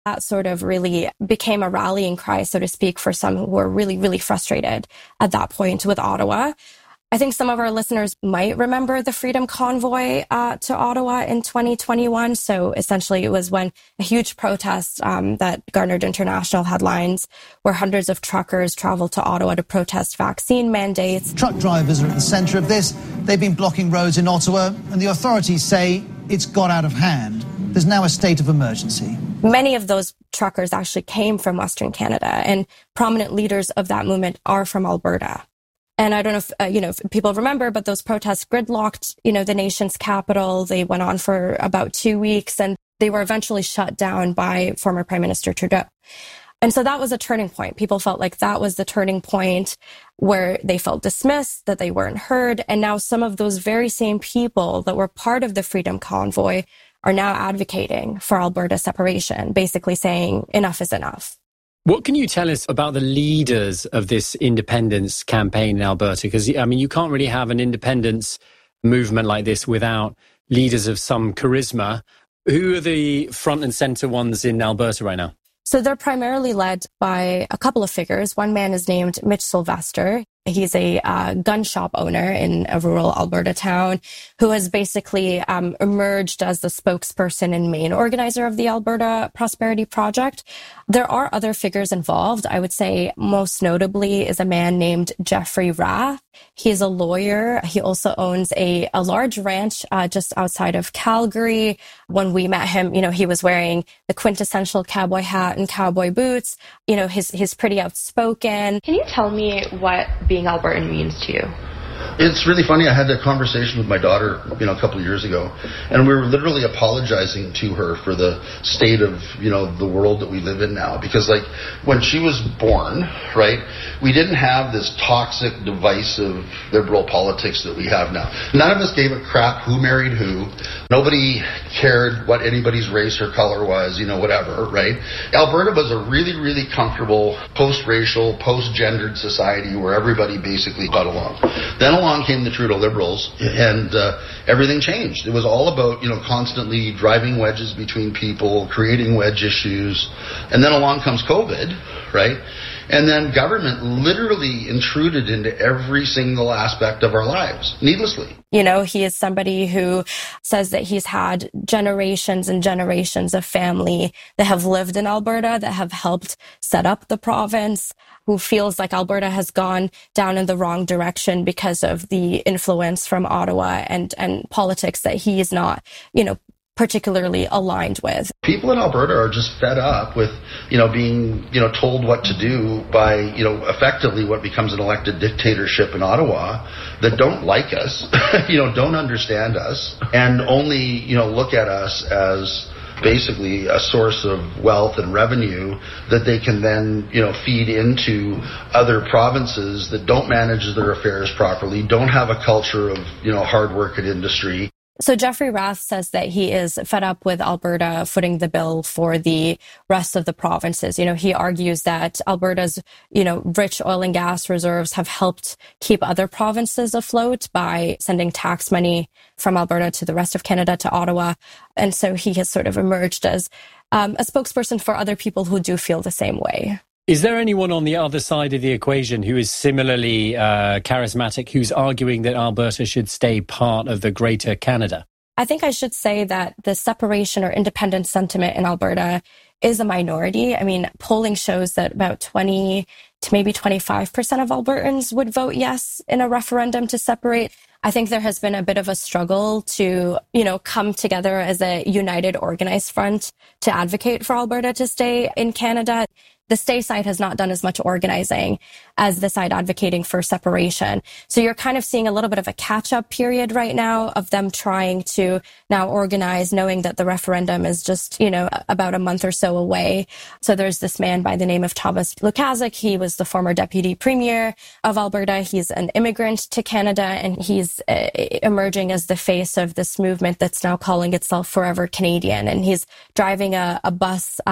That sort of really became a rallying cry, so to speak, for some who were really, really frustrated at that point with Ottawa. I think some of our listeners might remember the Freedom Convoy to Ottawa in 2021. So essentially, it was when a huge protest that garnered international headlines, where hundreds of truckers traveled to Ottawa to protest vaccine mandates. Truck drivers are at the centre of this. They've been blocking roads in Ottawa, and the authorities say it's got out of hand. There's now a state of emergency. Many of those truckers actually came from Western Canada, and prominent leaders of that movement are from Alberta. And I don't know if, if people remember, but those protests gridlocked, the nation's capital. They went on for about 2 weeks, and they were eventually shut down by former Prime Minister Trudeau. And so that was a turning point. People felt like that was the turning point where they felt dismissed, that they weren't heard. And now some of those very same people that were part of the Freedom Convoy are now advocating for Alberta separation, basically saying enough is enough. What can you tell us about the leaders of this independence campaign in Alberta? Because, you can't really have an independence movement like this without leaders of some charisma. Who are the front and centre ones in Alberta right now? So they're primarily led by a couple of figures. One man is named Mitch Sylvester. He's a gun shop owner in a rural Alberta town who has basically emerged as the spokesperson and main organizer of the Alberta Prosperity Project. There are other figures involved. I would say most notably is a man named Jeffrey Rath. He's a lawyer. He also owns a large ranch just outside of Calgary. When we met him, he was wearing the quintessential cowboy hat and cowboy boots. He's pretty outspoken. Can you tell me what being Albertan means to you? It's really funny. I had a conversation with my daughter, a couple of years ago, and we were literally apologizing to her for the state of, the world that we live in now. Because, when she was born, right, we didn't have this toxic, divisive, liberal politics that we have now. None of us gave a crap who married who. Nobody cared what anybody's race or color was, whatever, right? Alberta was a really, really comfortable, post-racial, post-gendered society where everybody basically got along. Then along came the Trudeau Liberals, and everything changed. It was all about, constantly driving wedges between people, creating wedge issues. And then along comes COVID, right? And then government literally intruded into every single aspect of our lives, needlessly. He is somebody who says that he's had generations and generations of family that have lived in Alberta, that have helped set up the province, who feels like Alberta has gone down in the wrong direction because of the influence from Ottawa and politics that he is not, particularly aligned with. People in Alberta are just fed up with, being, told what to do by, effectively what becomes an elected dictatorship in Ottawa that don't like us, don't understand us, and only, look at us as basically a source of wealth and revenue that they can then, feed into other provinces that don't manage their affairs properly, don't have a culture of, hard work and industry. So Jeffrey Rath says that he is fed up with Alberta footing the bill for the rest of the provinces. He argues that Alberta's, rich oil and gas reserves have helped keep other provinces afloat by sending tax money from Alberta to the rest of Canada, to Ottawa. And so he has sort of emerged as a spokesperson for other people who do feel the same way. Is there anyone on the other side of the equation who is similarly charismatic, who's arguing that Alberta should stay part of the Greater Canada? I think I should say that the separation or independence sentiment in Alberta is a minority. Polling shows that about 20 to maybe 25% of Albertans would vote yes in a referendum to separate. I think there has been a bit of a struggle to, come together as a united, organized front to advocate for Alberta to stay in Canada. The stay side has not done as much organizing as the side advocating for separation. So you're kind of seeing a little bit of a catch-up period right now of them trying to now organize, knowing that the referendum is just, about a month or so away. So there's this man by the name of Thomas Lukaszuk. He was the former deputy premier of Alberta. He's an immigrant to Canada, and he's emerging as the face of this movement that's now calling itself Forever Canadian. And he's driving a bus,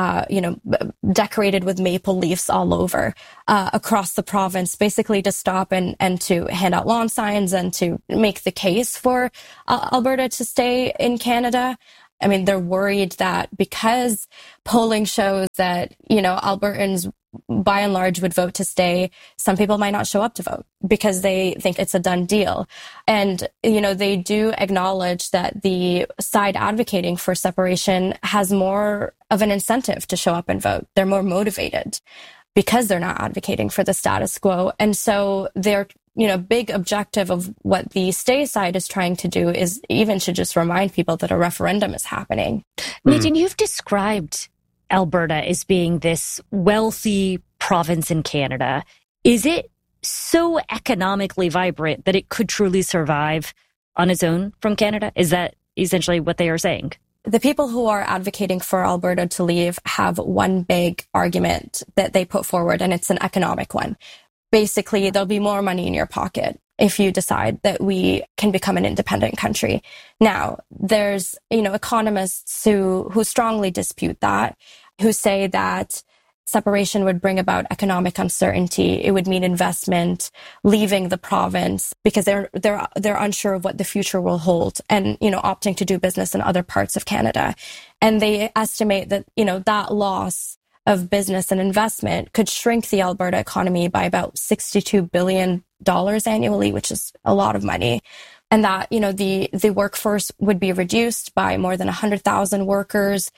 decorated with maple leaves all over across the province, basically to stop and to hand out lawn signs and to make the case for Alberta to stay in Canada. I mean, they're worried that because polling shows that, Albertans by and large would vote to stay, some people might not show up to vote because they think it's a done deal. And, they do acknowledge that the side advocating for separation has more of an incentive to show up and vote. They're more motivated because they're not advocating for the status quo. And so their, big objective of what the stay side is trying to do is even to just remind people that a referendum is happening. Nadine, you've described Alberta as being this wealthy province in Canada. Is it so economically vibrant that it could truly survive on its own from Canada? Is that essentially what they are saying? The people who are advocating for Alberta to leave have one big argument that they put forward, and it's an economic one. Basically, there'll be more money in your pocket if you decide that we can become an independent country. Now, there's, economists who strongly dispute that, who say that separation would bring about economic uncertainty. It would mean investment, leaving the province because they're unsure of what the future will hold and, opting to do business in other parts of Canada. And they estimate that, that loss of business and investment could shrink the Alberta economy by about $62 billion annually, which is a lot of money. And that, the workforce would be reduced by more than 100,000 workers.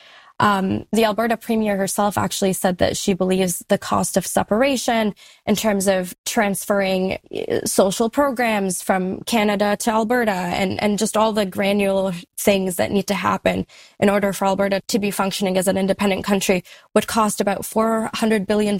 The Alberta Premier herself actually said that she believes the cost of separation in terms of transferring social programs from Canada to Alberta and just all the granular things that need to happen in order for Alberta to be functioning as an independent country would cost about $400 billion.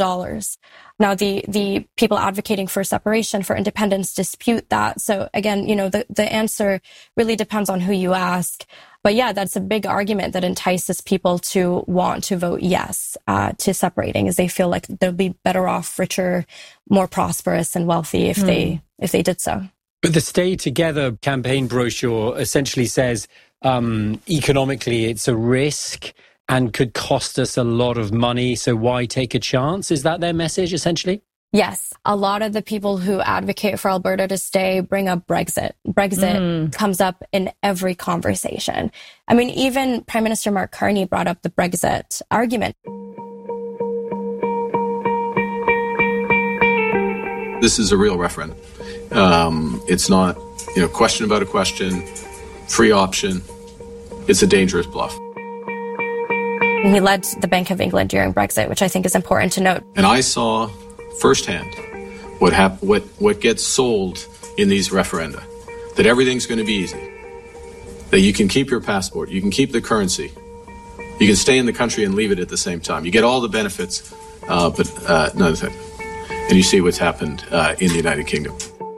Now, the people advocating for separation, for independence, dispute that. So again, the answer really depends on who you ask. But yeah, that's a big argument that entices people to want to vote yes to separating, as they feel like they'll be better off, richer, more prosperous and wealthy if they did so. But the Stay Together campaign brochure essentially says economically it's a risk and could cost us a lot of money, so why take a chance? Is that their message essentially? Yes. A lot of the people who advocate for Alberta to stay bring up Brexit. Brexit comes up in every conversation. I mean, even Prime Minister Mark Carney brought up the Brexit argument. This is a real referendum. It's not, question about a question, free option. It's a dangerous bluff. He led the Bank of England during Brexit, which I think is important to note. And I saw firsthand what gets sold in these referenda, that everything's going to be easy, that you can keep your passport, you can keep the currency, you can stay in the country and leave it at the same time. You get all the benefits, but none of that. And you see what's happened in the United Kingdom.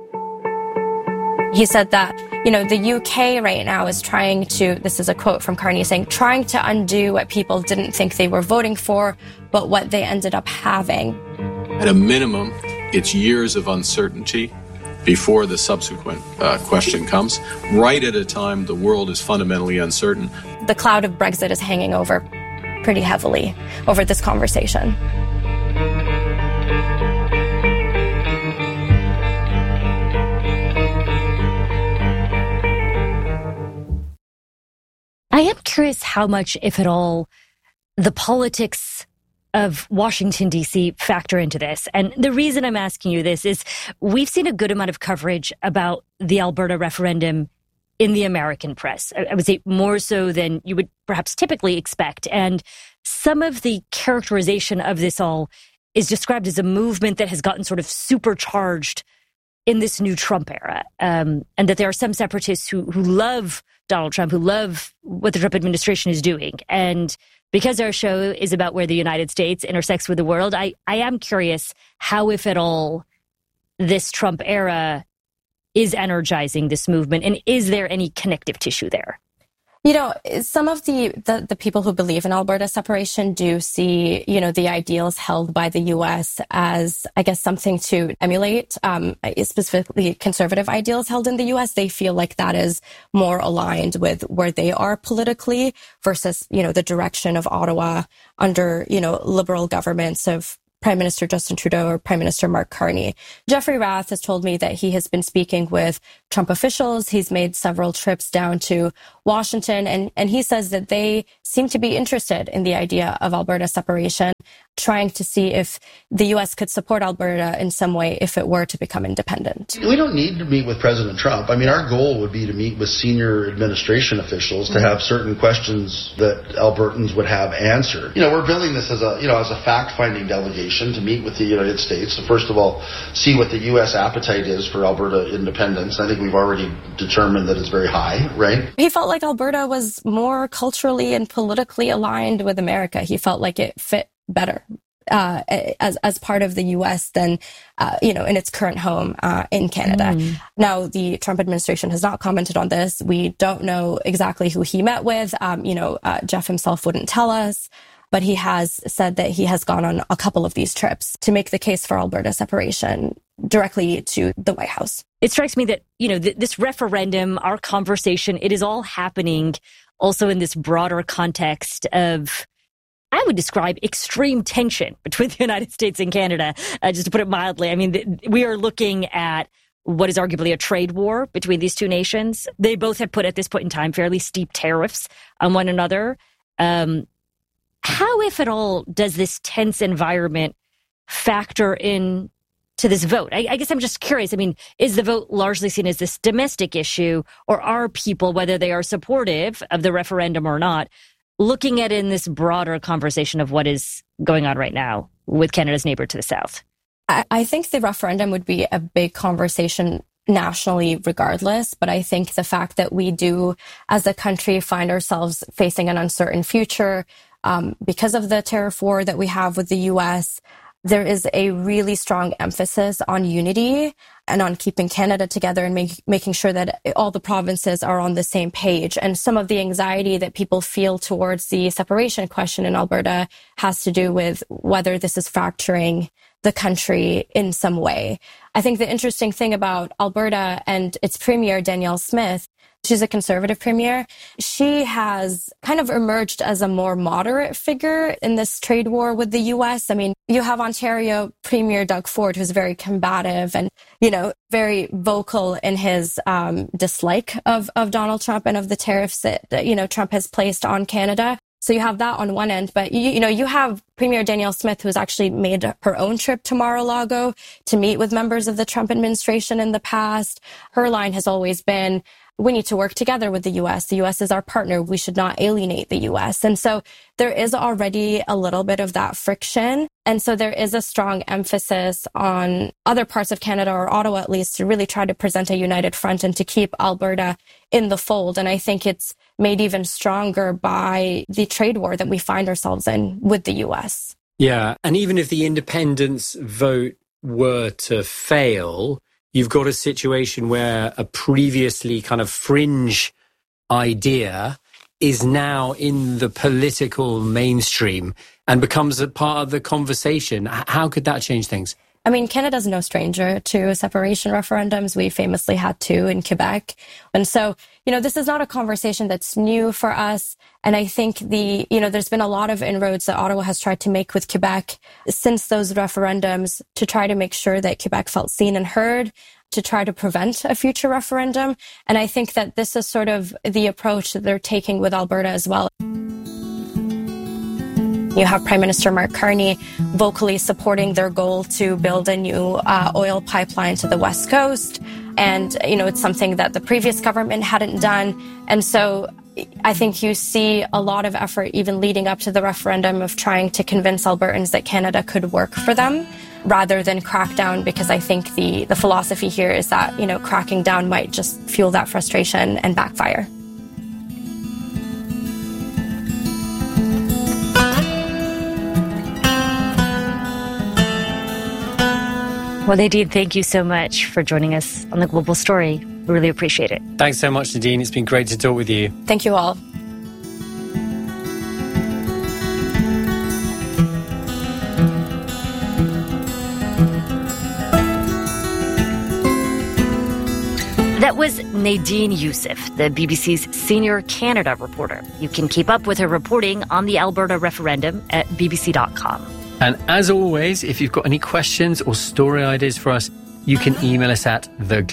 He said that, the UK right now is trying to, this is a quote from Carney saying, trying to undo what people didn't think they were voting for, but what they ended up having. At a minimum, it's years of uncertainty before the subsequent question comes, right at a time the world is fundamentally uncertain. The cloud of Brexit is hanging over pretty heavily over this conversation. I am curious how much, if at all, the politics of Washington, D.C. factor into this. And the reason I'm asking you this is we've seen a good amount of coverage about the Alberta referendum in the American press. I would say more so than you would perhaps typically expect. And some of the characterization of this all is described as a movement that has gotten sort of supercharged in this new Trump era. And that there are some separatists who love Donald Trump, who love what the Trump administration is doing. And because our show is about where the United States intersects with the world, I am curious how, if at all, this Trump era is energizing this movement. And is there any connective tissue there? Some of the people who believe in Alberta separation do see, the ideals held by the U.S. as, I guess, something to emulate, specifically conservative ideals held in the U.S. They feel like that is more aligned with where they are politically versus, the direction of Ottawa under, liberal governments of Prime Minister Justin Trudeau or Prime Minister Mark Carney. Jeffrey Rath has told me that he has been speaking with Trump officials. He's made several trips down to Washington, and he says that they seem to be interested in the idea of Alberta separation, trying to see if the U.S. could support Alberta in some way if it were to become independent. We don't need to meet with President Trump. I mean, our goal would be to meet with senior administration officials to have certain questions that Albertans would have answered. We're building this as a fact-finding delegation to meet with the United States. So first of all, see what the U.S. appetite is for Alberta independence. I think we've already determined that it's very high, right? He felt like Alberta was more culturally and politically aligned with America. He felt like it fit better as part of the U.S. than, in its current home in Canada. Now, the Trump administration has not commented on this. We don't know exactly who he met with. Jeff himself wouldn't tell us, but he has said that he has gone on a couple of these trips to make the case for Alberta separation directly to the White House. It strikes me that, this referendum, our conversation, it is all happening also in this broader context of, I would describe, extreme tension between the United States and Canada, just to put it mildly. I mean, we are looking at what is arguably a trade war between these two nations. They both have put, at this point in time, fairly steep tariffs on one another. How, if at all, does this tense environment factor in to this vote? I guess I'm just curious. I mean, is the vote largely seen as this domestic issue, or are people, whether they are supportive of the referendum or not, looking at it in this broader conversation of what is going on right now with Canada's neighbor to the south? I think the referendum would be a big conversation nationally regardless, but I think the fact that we do as a country find ourselves facing an uncertain future because of the tariff war that we have with the U.S., there is a really strong emphasis on unity and on keeping Canada together and making sure that all the provinces are on the same page. And some of the anxiety that people feel towards the separation question in Alberta has to do with whether this is fracturing the country in some way. I think the interesting thing about Alberta and its premier, Danielle Smith, she's a conservative premier. She has kind of emerged as a more moderate figure in this trade war with the U.S. I mean, you have Ontario Premier Doug Ford, who's very combative and, very vocal in his dislike of Donald Trump and of the tariffs that, Trump has placed on Canada. So you have that on one end, but you have Premier Danielle Smith, who's actually made her own trip to Mar-a-Lago to meet with members of the Trump administration in the past. Her line has always been, we need to work together with the U.S. The U.S. is our partner. We should not alienate the U.S. And so there is already a little bit of that friction. And so there is a strong emphasis on other parts of Canada, or Ottawa at least, to really try to present a united front and to keep Alberta in the fold. And I think it's made even stronger by the trade war that we find ourselves in with the U.S. Yeah. And even if the independence vote were to fail, you've got a situation where a previously kind of fringe idea is now in the political mainstream and becomes a part of the conversation. How could that change things? I mean, Canada's no stranger to separation referendums. We famously had two in Quebec. And so, this is not a conversation that's new for us. And I think there's been a lot of inroads that Ottawa has tried to make with Quebec since those referendums to try to make sure that Quebec felt seen and heard, to try to prevent a future referendum. And I think that this is sort of the approach that they're taking with Alberta as well. You have Prime Minister Mark Carney vocally supporting their goal to build a new oil pipeline to the West Coast. And, it's something that the previous government hadn't done. And so I think you see a lot of effort even leading up to the referendum of trying to convince Albertans that Canada could work for them rather than crack down, because I think the philosophy here is that, cracking down might just fuel that frustration and backfire. Well, Nadine, thank you so much for joining us on The Global Story. We really appreciate it. Thanks so much, Nadine. It's been great to talk with you. Thank you all. That was Nadine Youssef, the BBC's senior Canada reporter. You can keep up with her reporting on the Alberta referendum at bbc.com. And as always, if you've got any questions or story ideas for us, you can email us at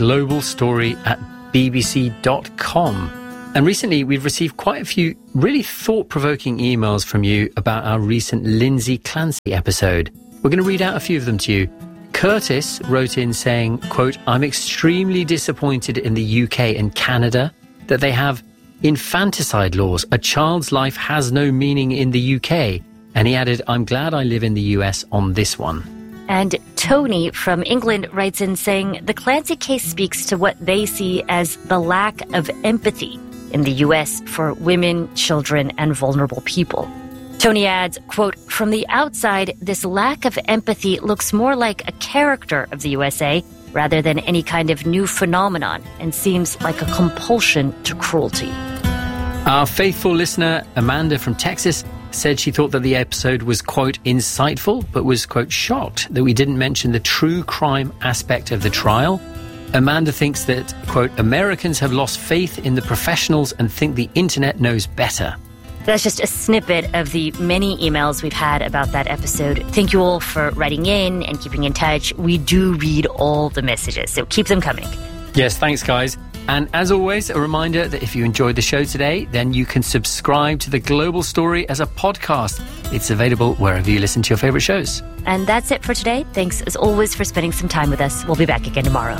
theglobalstory@bbc.com. And recently, we've received quite a few really thought-provoking emails from you about our recent Lindsay Clancy episode. We're going to read out a few of them to you. Curtis wrote in saying, quote, "I'm extremely disappointed in the UK and Canada that they have infanticide laws. A child's life has no meaning in the UK." And he added, "I'm glad I live in the US on this one." And Tony from England writes in saying, the Clancy case speaks to what they see as the lack of empathy in the US for women, children, and vulnerable people. Tony adds, quote, "From the outside, this lack of empathy looks more like a character of the USA rather than any kind of new phenomenon and seems like a compulsion to cruelty." Our faithful listener, Amanda from Texas, said she thought that the episode was, quote, "insightful," but was, quote, "shocked that we didn't mention the true crime aspect of the trial." Amanda thinks that, quote, "Americans have lost faith in the professionals and think the internet knows better." That's just a snippet of the many emails we've had about that episode. Thank you all for writing in and keeping in touch. We do read all the messages, so keep them coming. Yes, thanks, guys. And as always, a reminder that if you enjoyed the show today, then you can subscribe to The Global Story as a podcast. It's available wherever you listen to your favorite shows. And that's it for today. Thanks, as always, for spending some time with us. We'll be back again tomorrow.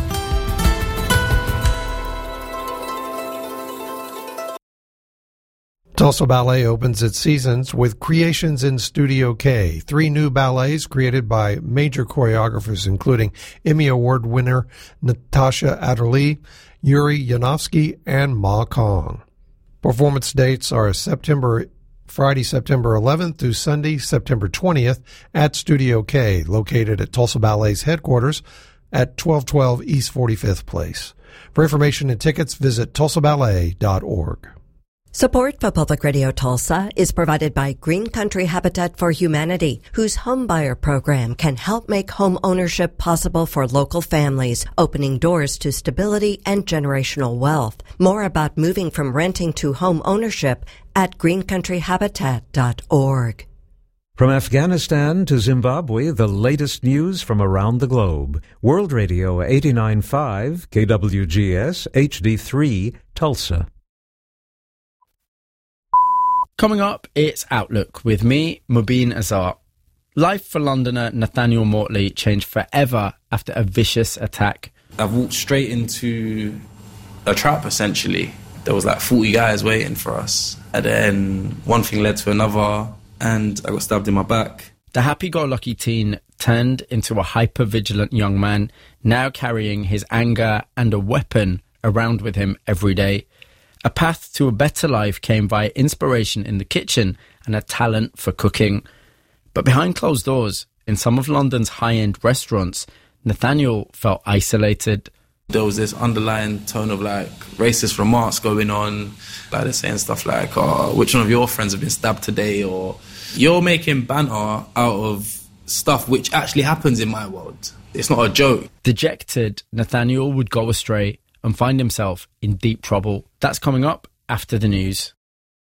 Tulsa Ballet opens its seasons with Creations in Studio K, 3 new ballets created by major choreographers including Emmy Award winner Natasha Adderley, Yuri Yanovsky, and Ma Kong. Performance dates are Friday, September 11th through Sunday, September 20th at Studio K, located at Tulsa Ballet's headquarters at 1212 East 45th Place. For information and tickets, visit tulsaballet.org. Support for Public Radio Tulsa is provided by Green Country Habitat for Humanity, whose homebuyer program can help make home ownership possible for local families, opening doors to stability and generational wealth. More about moving from renting to home ownership at greencountryhabitat.org. From Afghanistan to Zimbabwe, the latest news from around the globe. World Radio 89.5, KWGS, HD3, Tulsa. Coming up, it's Outlook with me, Mubin Azar. Life for Londoner Nathaniel Mortley changed forever after a vicious attack. I walked straight into a trap, essentially. There was like 40 guys waiting for us. And then one thing led to another, and I got stabbed in my back. The happy-go-lucky teen turned into a hyper-vigilant young man, now carrying his anger and a weapon around with him every day. A path to a better life came via inspiration in the kitchen and a talent for cooking. But behind closed doors, in some of London's high-end restaurants, Nathaniel felt isolated. There was this underlying tone of like racist remarks going on. Like they're saying stuff like, "Oh, which one of your friends have been stabbed today?" Or you're making banter out of stuff which actually happens in my world. It's not a joke. Dejected, Nathaniel would go astray and find himself in deep trouble. That's coming up after the news.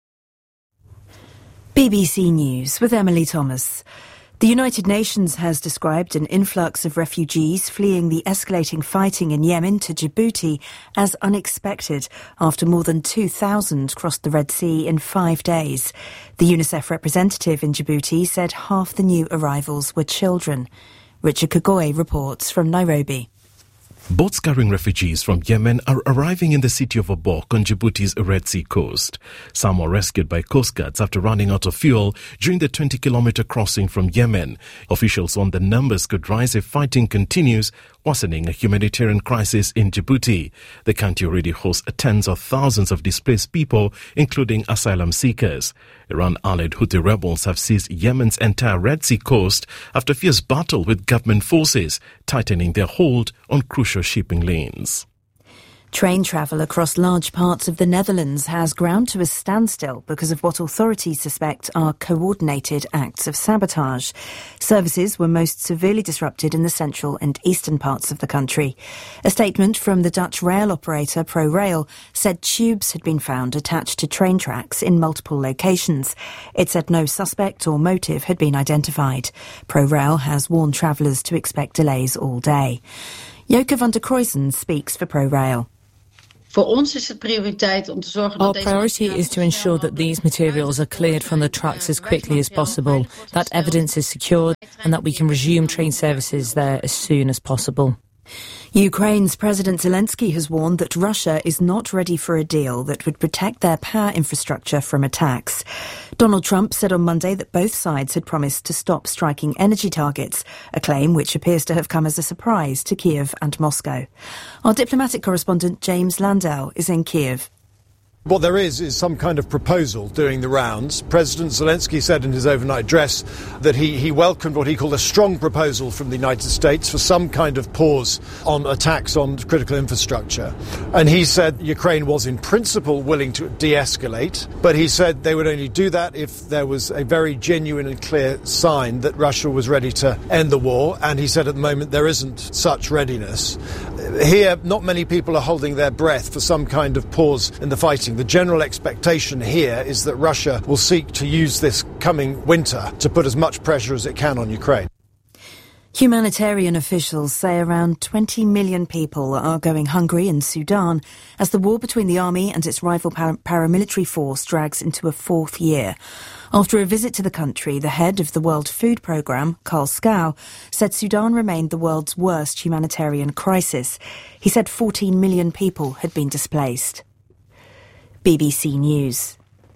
BBC News with Emily Thomas. The United Nations has described an influx of refugees fleeing the escalating fighting in Yemen to Djibouti as unexpected after more than 2,000 crossed the Red Sea in 5 days. The UNICEF representative in Djibouti said half the new arrivals were children. Richard Kagoy reports from Nairobi. Boats carrying refugees from Yemen are arriving in the city of Obok on Djibouti's Red Sea coast. Some were rescued by coast guards after running out of fuel during the 20-kilometer crossing from Yemen. Officials warn the numbers could rise if fighting continues, worsening a humanitarian crisis in Djibouti. The country already hosts tens of thousands of displaced people, including asylum seekers. Iran-allied Houthi rebels have seized Yemen's entire Red Sea coast after fierce battle with government forces, tightening their hold on crucial shipping lanes. Train travel across large parts of the Netherlands has ground to a standstill because of what authorities suspect are coordinated acts of sabotage. Services were most severely disrupted in the central and eastern parts of the country. A statement from the Dutch rail operator ProRail said tubes had been found attached to train tracks in multiple locations. It said no suspect or motive had been identified. ProRail has warned travellers to expect delays all day. Joke van der Kruijsen speaks for ProRail. Our priority is to ensure that these materials are cleared from the trucks as quickly as possible, that evidence is secured, and that we can resume train services there as soon as possible. Ukraine's President Zelensky has warned that Russia is not ready for a deal that would protect their power infrastructure from attacks. Donald Trump said on Monday that both sides had promised to stop striking energy targets, a claim which appears to have come as a surprise to Kiev and Moscow. Our diplomatic correspondent James Landau is in Kiev. What there is some kind of proposal doing the rounds. President Zelensky said in his overnight address that he welcomed what he called a strong proposal from the United States for some kind of pause on attacks on critical infrastructure. And he said Ukraine was in principle willing to de-escalate, but he said they would only do that if there was a very genuine and clear sign that Russia was ready to end the war. And he said at the moment there isn't such readiness. Here, not many people are holding their breath for some kind of pause in the fighting. The general expectation here is that Russia will seek to use this coming winter to put as much pressure as it can on Ukraine. Humanitarian officials say around 20 million people are going hungry in Sudan as the war between the army and its rival paramilitary force drags into a fourth year. After a visit to the country, the head of the World Food Programme, Karl Skau, said Sudan remained the world's worst humanitarian crisis. He said 14 million people had been displaced. BBC News.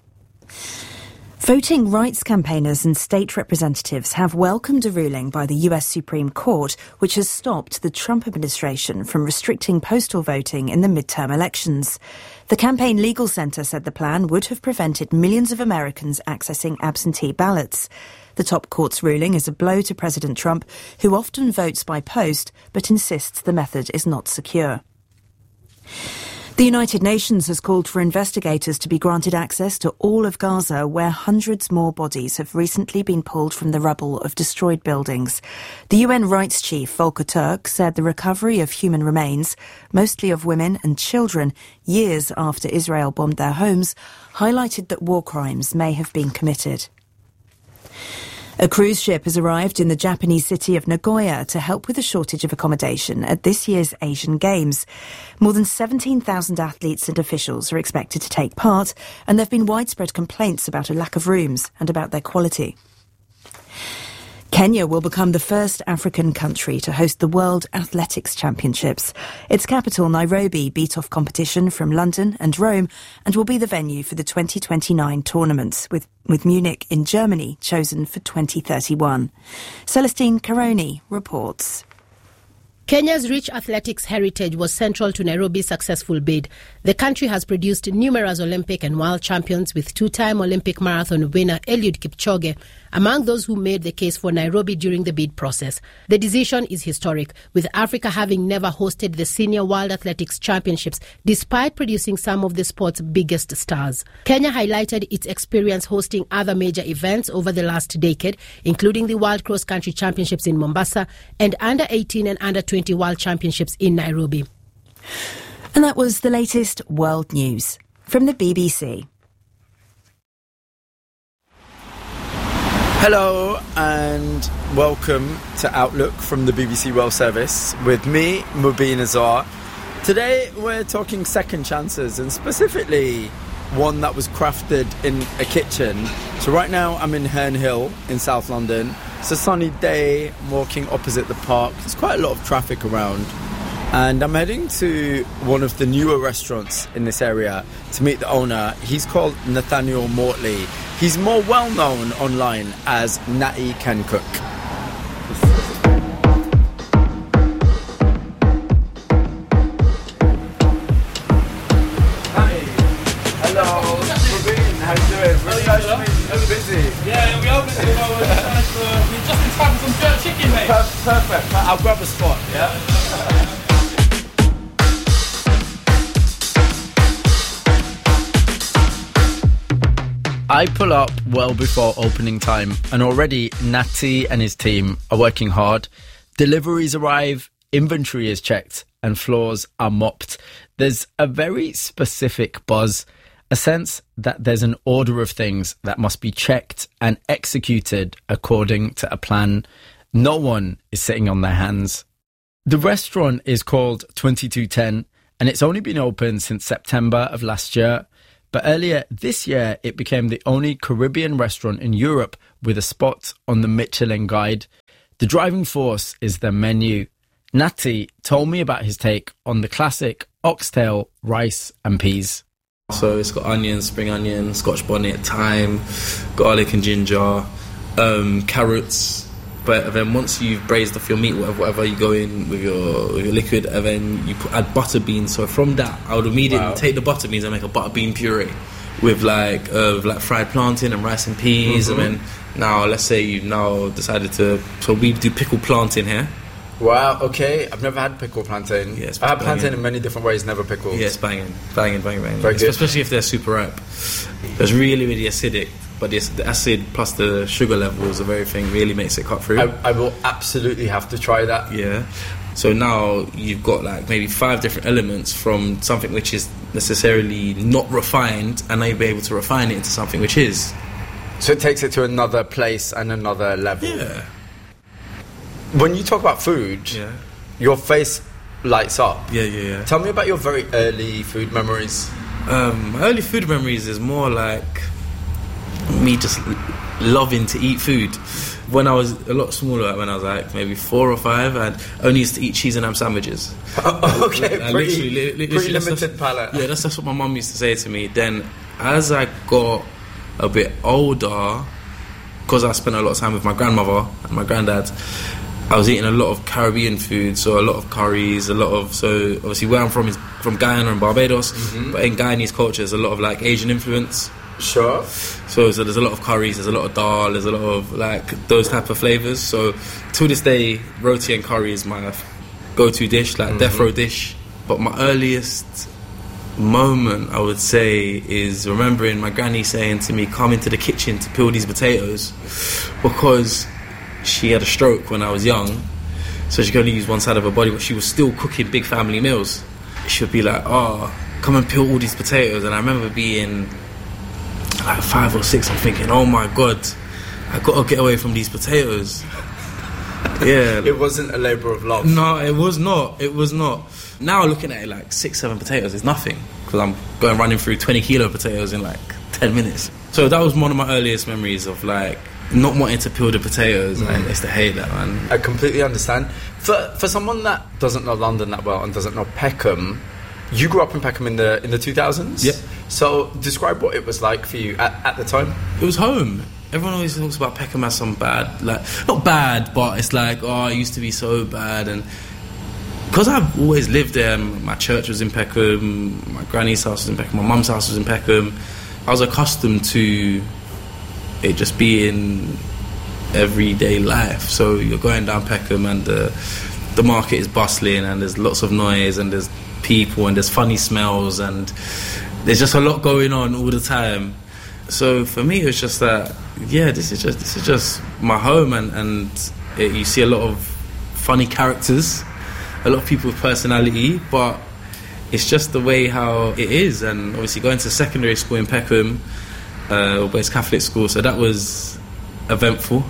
Voting rights campaigners and state representatives have welcomed a ruling by the US Supreme Court which has stopped the Trump administration from restricting postal voting in the midterm elections. The Campaign Legal Center said the plan would have prevented millions of Americans accessing absentee ballots. The top court's ruling is a blow to President Trump, who often votes by post but insists the method is not secure. The United Nations has called for investigators to be granted access to all of Gaza, where hundreds more bodies have recently been pulled from the rubble of destroyed buildings. The UN rights chief, Volker Turk, said the recovery of human remains, mostly of women and children, years after Israel bombed their homes, highlighted that war crimes may have been committed. A cruise ship has arrived in the Japanese city of Nagoya to help with a shortage of accommodation at this year's Asian Games. More than 17,000 athletes and officials are expected to take part, and there have been widespread complaints about a lack of rooms and about their quality. Kenya will become the first African country to host the World Athletics Championships. Its capital, Nairobi, beat off competition from London and Rome and will be the venue for the 2029 tournaments, with Munich in Germany chosen for 2031. Celestine Caroni reports. Kenya's rich athletics heritage was central to Nairobi's successful bid. The country has produced numerous Olympic and world champions, with two-time Olympic marathon winner Eliud Kipchoge among those who made the case for Nairobi during the bid process. The decision is historic, with Africa having never hosted the Senior World Athletics Championships despite producing some of the sport's biggest stars. Kenya highlighted its experience hosting other major events over the last decade, including the World Cross Country Championships in Mombasa and Under-18 and Under-20 World Championships in Nairobi. And that was the latest world news from the BBC. Hello and welcome to Outlook from the BBC World Service with me, Mubin Azar. Today we're talking second chances, and specifically one that was crafted in a kitchen. So right now I'm in Herne Hill in South London. It's a sunny day, I'm walking opposite the park. There's quite a lot of traffic around. And I'm heading to one of the newer restaurants in this area to meet the owner. He's called Nathaniel Mortley. He's more well known online as Natty Can Cook. Hi. Hello. Rubin, how you doing? Really nice to meet you. You're busy. Yeah, we are busy. We're just in time for some jerk chicken, mate. Perfect. I'll grab a spot, yeah? I pull up well before opening time, and already Natty and his team are working hard. Deliveries arrive, inventory is checked, and floors are mopped. There's a very specific buzz, a sense that there's an order of things that must be checked and executed according to a plan. No one is sitting on their hands. The restaurant is called 2210, and it's only been open since September of last year. But earlier this year, it became the only Caribbean restaurant in Europe with a spot on the Michelin Guide. The driving force is the menu. Natty told me about his take on the classic oxtail, rice and peas. So it's got onions, spring onion, scotch bonnet, thyme, garlic and ginger, carrots. But then once you've braised off your meat, whatever you go in with your liquid, and then you add butter beans. So from that, I would immediately take the butter beans and make a butter bean puree with like fried plantain and rice and peas. And then now, let's say you've now decided to, so we do pickled plantain here. Wow, okay. I've never had pickled plantain. Yeah, I have plantain in many different ways, never pickled. Yeah, it's banging. Very good. Especially if they're super ripe. It's really, really acidic. But the acid plus the sugar levels of everything really makes it cut through. I will absolutely have to try that. Yeah. So now you've got like maybe 5 different elements from something which is necessarily not refined, and now you'll be able to refine it into something which is. So it takes it to another place and another level. Yeah. When you talk about food, your face lights up. Yeah. Tell me about your very early food memories. My early food memories is more like me just loving to eat food. When I was a lot smaller, when I was like maybe 4 or 5, I only used to eat cheese and ham sandwiches. Okay, literally pretty limited palate. Yeah, that's what my mum used to say to me. Then as I got a bit older, because I spent a lot of time with my grandmother and my granddad, I was eating a lot of Caribbean food, so a lot of curries, so obviously where I'm from is from Guyana and Barbados, but in Guyanese culture there's a lot of like Asian influence. Sure. So there's a lot of curries, there's a lot of dal, there's a lot of like those type of flavours. So to this day, roti and curry is my go-to dish, like death row dish. But my earliest moment, I would say, is remembering my granny saying to me, come into the kitchen to peel these potatoes, because she had a stroke when I was young, so she could only use one side of her body, but she was still cooking big family meals. She would be like, come and peel all these potatoes. And I remember being like 5 or 6, I'm thinking, oh my God, I gotta get away from these potatoes. Yeah. It wasn't a labour of love. No, it was not. Now looking at it, like 6, 7 potatoes is nothing, because I'm running through 20 kilo potatoes in like 10 minutes. So that was one of my earliest memories of like not wanting to peel the potatoes, and I used to hate that, man. I completely understand. For someone that doesn't know London that well and doesn't know Peckham, you grew up in Peckham in the 2000s? Yep. So describe what it was like for you at the time. It was home. Everyone always talks about Peckham as some bad, like, not bad, but it's like, it used to be so bad. And because I've always lived there, my church was in Peckham, my granny's house was in Peckham, my mum's house was in Peckham, I was accustomed to it just being everyday life. So you're going down Peckham and the market is bustling and there's lots of noise and there's people and there's funny smells and there's just a lot going on all the time. So for me it was just that, this is just my home, and you see a lot of funny characters, a lot of people with personality, but it's just the way how it is. And obviously going to secondary school in Peckham, boys Catholic school, so that was eventful.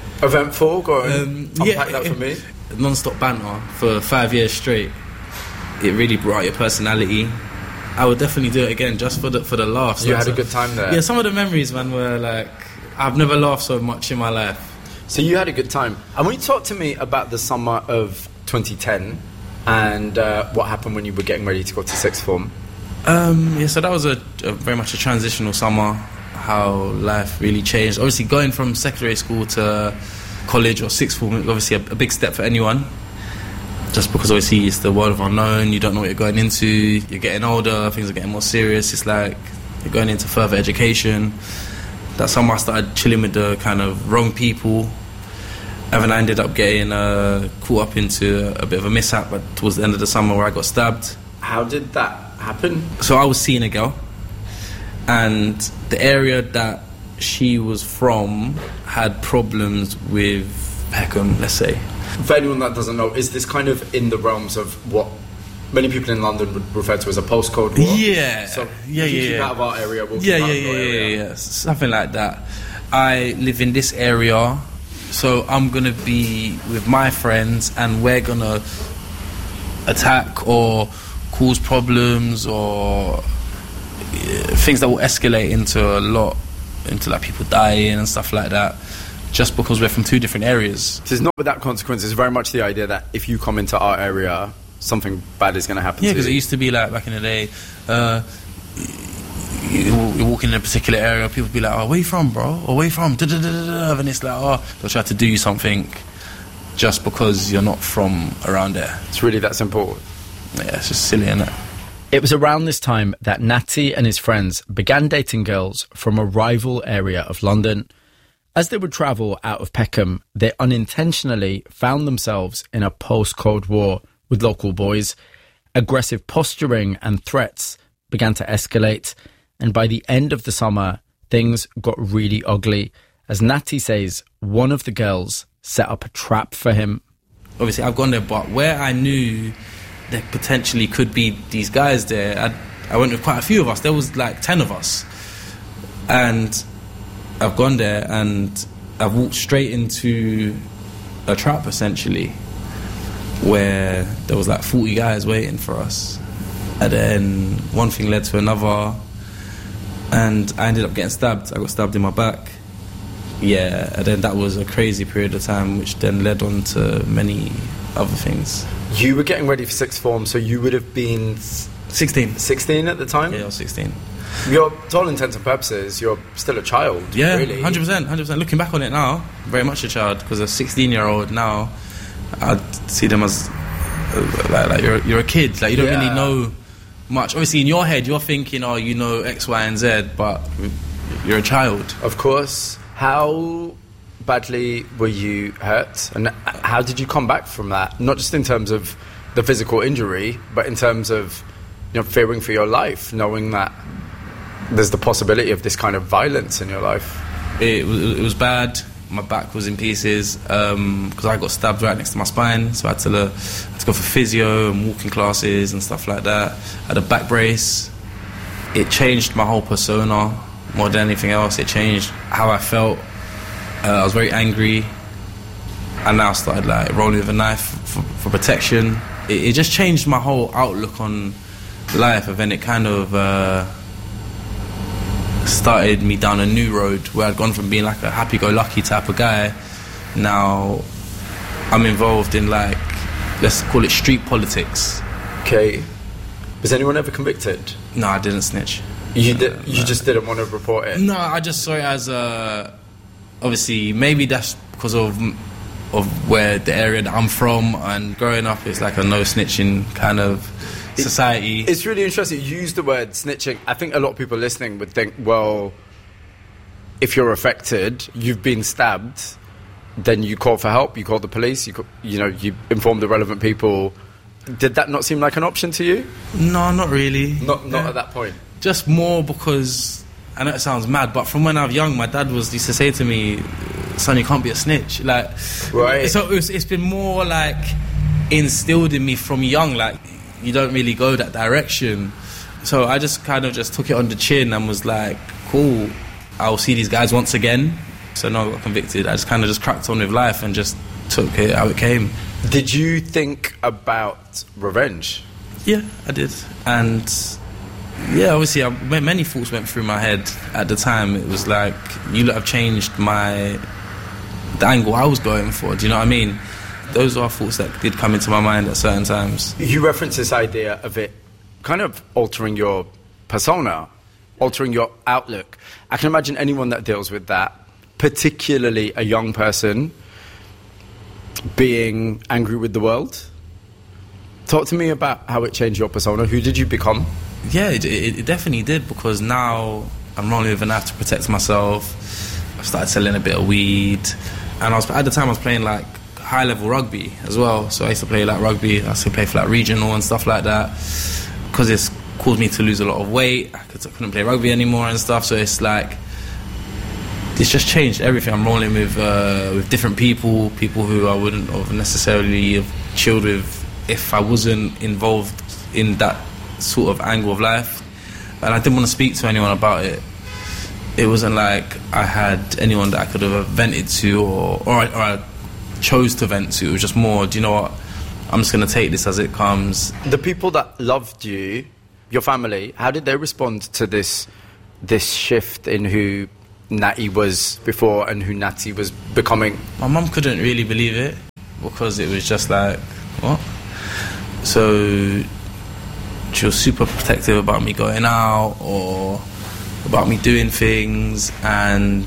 Go on, unpack that for me. Non-stop banter for 5 years straight. It really brought out your personality. I would definitely do it again, just for the laughs. You had a good time there. Yeah, some of the memories, man, were like, I've never laughed so much in my life. So you had a good time. And when you talk to me about the summer of 2010 and what happened when you were getting ready to go to sixth form. So that was a very much a transitional summer, how life really changed. Obviously going from secondary school to college or sixth form is obviously a big step for anyone, just because obviously it's the world of unknown, you don't know what you're going into, you're getting older, things are getting more serious, it's like you're going into further education. That summer I started chilling with the kind of wrong people, and then I ended up getting caught up into a bit of a mishap towards the end of the summer where I got stabbed. How did that happen? So I was seeing a girl, and the area that she was from had problems with Peckham, let's say. For anyone that doesn't know, is this kind of in the realms of what many people in London would refer to as a postcode war? Yeah. So yeah, if you yeah, keep yeah. out of our area, we'll keep out of your area. Yeah, something like that. I live in this area, so I'm going to be with my friends and we're going to attack or cause problems or things that will escalate into like people dying and stuff like that, just because we're from two different areas. So it's not without consequences. It's very much the idea that if you come into our area, something bad is going to happen to you. Yeah, because it used to be like back in the day, you're walking in a particular area, people be like, oh, where you from, bro? Or where you from? And it's like, oh, they'll try to do you something just because you're not from around there. It's really that simple. Yeah, it's just silly, isn't it? It was around this time that Natty and his friends began dating girls from a rival area of London. As they would travel out of Peckham, they unintentionally found themselves in a post-Cold War with local boys. Aggressive posturing and threats began to escalate, and by the end of the summer, things got really ugly. As Natty says, one of the girls set up a trap for him. Obviously, I've gone there, but where I knew there potentially could be these guys there, I went with quite a few of us. There was like 10 of us. And I've gone there and I've walked straight into a trap, essentially, where there was like 40 guys waiting for us. And then one thing led to another, and I ended up getting stabbed. I got stabbed in my back. Yeah, and then that was a crazy period of time, which then led on to many other things. You were getting ready for sixth form, so you would have been 16. 16 at the time? Yeah, I was 16. You're, to all intents and purposes, you're still a child. Yeah, really. 100%. Looking back on it now, very much a child, because a 16-year-old now, I'd see them as like you're a kid. Like, you don't really know much. Obviously, in your head, you're thinking, oh, you know X, Y, and Z, but you're a child. Of course. How badly were you hurt, and how did you come back from that? Not just in terms of the physical injury, but in terms of, you know, fearing for your life, knowing that there's the possibility of this kind of violence in your life. It was bad. My back was in pieces because I got stabbed right next to my spine, so I had to go for physio and walking classes and stuff like that. I had a back brace. It changed my whole persona more than anything else. It changed how I felt. I was very angry. I now started like rolling with a knife for protection. It just changed my whole outlook on life, and then it kind of started me down a new road where I'd gone from being like a happy-go-lucky type of guy. Now I'm involved in, like, let's call it street politics. Okay. Was anyone ever convicted? No, I didn't snitch. You just didn't want to report it? No, I just saw it as obviously maybe that's because of where the area that I'm from, and growing up it's like a no snitching kind of society. It's really interesting. You use the word snitching. I think a lot of people listening would think, well, if you're affected, you've been stabbed, then you call for help, you call the police, you inform the relevant people. Did that not seem like an option to you? No, not really. Not at that point. Just more because, I know it sounds mad, but from when I was young, my dad used to say to me, son, you can't be a snitch. Like, right. So it's been more like instilled in me from young, like, you don't really go that direction. So I just kind of just took it on the chin and was like, cool, I'll see these guys once again. So no, I got convicted. I just kind of just cracked on with life and just took it how it came. Did you think about revenge? Yeah, I did. And yeah, obviously many thoughts went through my head at the time. It was like, you lot have changed the angle I was going for. Do you know what I mean? Those are thoughts that did come into my mind at certain times. You reference this idea of it kind of altering your persona, altering your outlook. I can imagine anyone that deals with that, particularly a young person, being angry with the world. Talk to me about how it changed your persona. Who did you become? Yeah, it definitely did, because now I'm rolling with a knife to protect myself. I started selling a bit of weed, and at the time I was playing like high-level rugby as well. So I used to play like rugby. I used to play for like regional and stuff like that, because it's caused me to lose a lot of weight. I couldn't play rugby anymore and stuff. So it's like it's just changed everything. I'm rolling with different people who I wouldn't have necessarily have chilled with if I wasn't involved in that sort of angle of life. And I didn't want to speak to anyone about it. It wasn't like I had anyone that I could have vented to or I chose to vent to. It was just more, do you know what, I'm just going to take this as it comes. The people that loved you, your family, how did they respond to this shift in who Natty was before and who Natty was becoming? My mum couldn't really believe it because it was just like, what? So she was super protective about me going out or about me doing things, and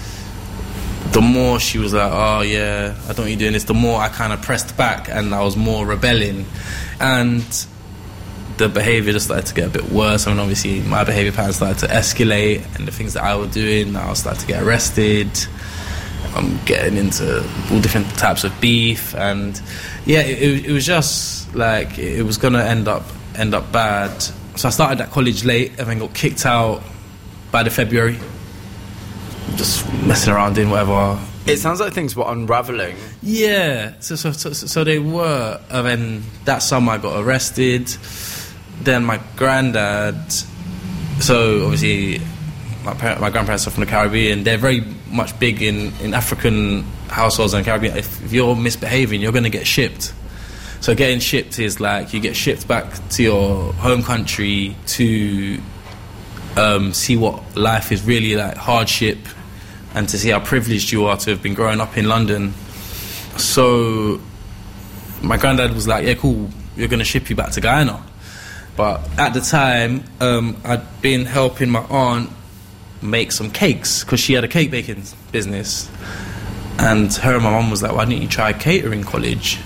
the more she was like, oh yeah, I don't want you doing this, the more I kind of pressed back and I was more rebelling, and the behaviour just started to get a bit worse. I mean, obviously my behaviour pattern started to escalate, and the things that I was doing, I was starting to get arrested. I'm getting into all different types of beef, and yeah, it was just like it was gonna end up bad. So I started at college late and then got kicked out by the February. Just messing around, doing whatever. It sounds like things were unravelling. Yeah, so they were. And then that summer I got arrested. Then my granddad, so obviously my grandparents are from the Caribbean. They're very much big in African households in the Caribbean. If you're misbehaving, you're going to get shipped. So getting shipped is like you get shipped back to your home country to see what life is really like, hardship, and to see how privileged you are to have been growing up in London. So my granddad was like, yeah, cool, we're going to ship you back to Guyana. But at the time, I'd been helping my aunt make some cakes because she had a cake baking business. And her and my mum was like, why didn't you try catering college?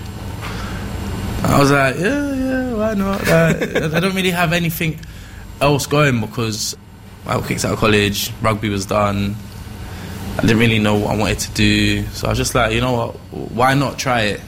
I was like, yeah, why not? I don't really have anything else going because I got kicked out of college, rugby was done, I didn't really know what I wanted to do, so I was just like, you know what, why not try it?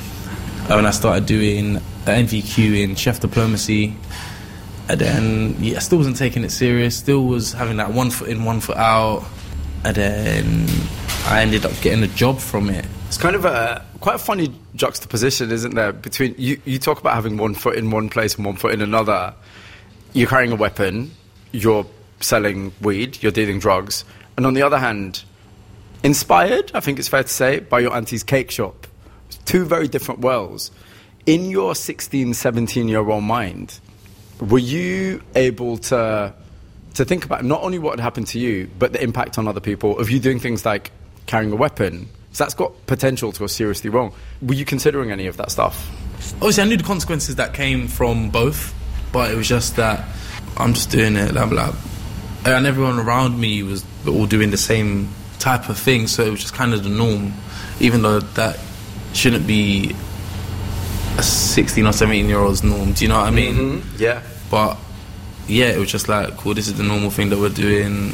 And I started doing the NVQ in chef diplomacy, and then I still wasn't taking it serious, still was having that 1 foot in, 1 foot out, and then I ended up getting a job from it. It's kind of quite a funny juxtaposition, isn't there, between you talk about having 1 foot in one place and 1 foot in another. You're carrying a weapon, you're selling weed, you're dealing drugs, and on the other hand, inspired, I think it's fair to say, by your auntie's cake shop. Two very different worlds. In your 16, 17-year-old mind, were you able to think about not only what had happened to you, but the impact on other people of you doing things like carrying a weapon? So that's got potential to go seriously wrong. Were you considering any of that stuff? Obviously, I knew the consequences that came from both, but it was just that I'm just doing it, blah, blah. And everyone around me was all doing the same type of thing, so it was just kind of the norm, even though that shouldn't be a 16 or 17-year-old's norm, do you know what I mean? Mm-hmm. Yeah. But yeah, it was just like, cool, this is the normal thing that we're doing,